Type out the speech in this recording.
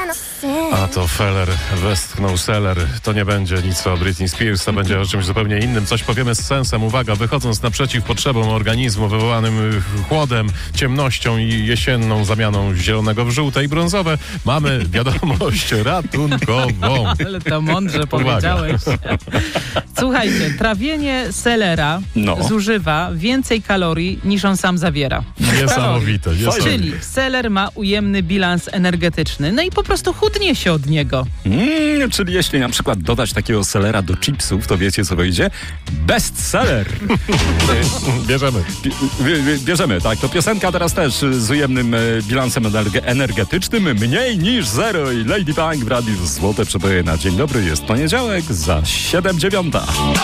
A to Feller westchnął Seller. To nie będzie nic o Britney Spears, to będzie o czymś zupełnie innym. Coś powiemy z sensem. Uwaga, wychodząc naprzeciw potrzebom organizmu wywołanym chłodem, ciemnością i jesienną zamianą zielonego w żółte i brązowe, mamy wiadomość ratunkową. Ale to mądrze powiedziałeś. Słuchajcie, trawienie selera zużywa więcej kalorii niż on sam zawiera. Niesamowite. Czyli seler ma ujemny bilans energetyczny. No i po prostu chudnie się od niego. Czyli jeśli na przykład dodać takiego selera do chipsów, to wiecie co wyjdzie? Bestseller! Bierzemy. Bierzemy, tak. To piosenka teraz też z ujemnym bilansem energetycznym. Mniej niż zero i Lady Punk w radiu Złote Przeboje na dzień dobry. Jest poniedziałek za 7:09.